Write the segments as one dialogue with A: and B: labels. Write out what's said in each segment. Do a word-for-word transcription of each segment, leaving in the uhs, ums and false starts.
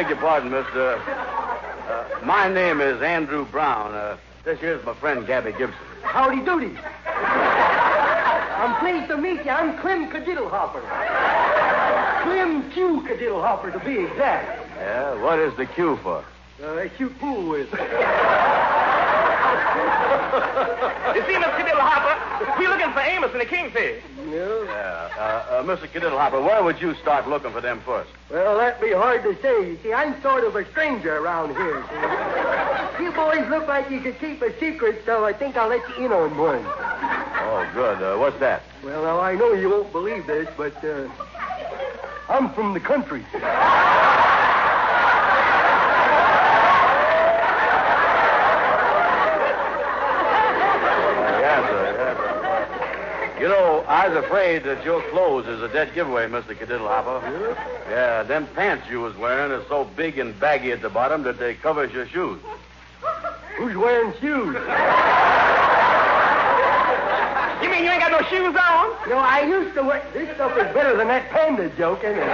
A: beg your pardon, mister. Uh, my name is Andrew Brown. Uh, this here's my friend, Gabby Gibson.
B: Howdy doody. I'm pleased to meet you. I'm Clem Cadiddlehopper. Clem Q Cadiddlehopper, to be exact.
A: Yeah, what is the Q for?
B: Uh, I shoot pool with.
C: You see, Mister Cadiddlehopper, we're looking for Amos and the Kingfish.
B: Yeah.
A: Yeah, uh, uh, Mister Cadiddlehopper, where would you start looking for them first?
B: Well, that'd be hard to say. You see, I'm sort of a stranger around here. See? You boys look like you could keep a secret, so I think I'll let you in on one.
A: Oh, good. Uh, what's that?
B: Well, now, I know you won't believe this, but uh, I'm from the country.
A: You know, I was afraid that your clothes is a dead giveaway, Mister Cadiddlehopper.
B: Yeah?
A: Yeah, them pants you was wearing are so big and baggy at the bottom that they covers your shoes.
B: Who's wearing shoes?
C: You mean you ain't got no shoes on?
B: No, I used to wear... This stuff is better than that panda joke, isn't it?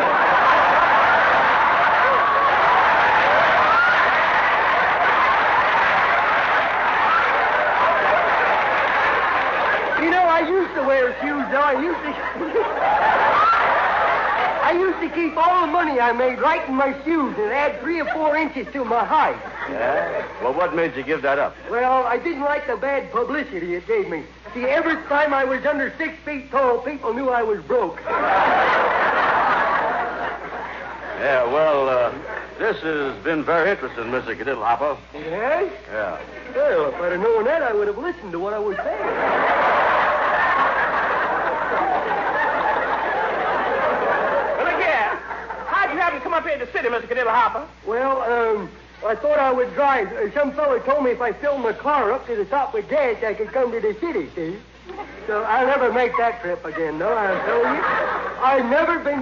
B: You know, I used to wear shoes, though. I used to... I used to keep all the money I made right in my shoes and add three or four inches to my height.
A: Yeah? Well, what made you give that up?
B: Well, I didn't like the bad publicity it gave me. See, every time I was under six feet tall, people knew I was broke.
A: Yeah, well, uh, this has been very interesting, Mister Cadiddlehopper.
B: Yes?
A: Yeah.
B: Well, if I'd have known that, I would have listened to what I was saying.
C: To come up here to the city, Mister Cadiddlehopper.
B: Well, um, I thought I would drive. Uh, some fellow told me if I filled my car up to the top with gas, I could come to the city, see? So I'll never make that trip again, though, I'll tell you. I've never been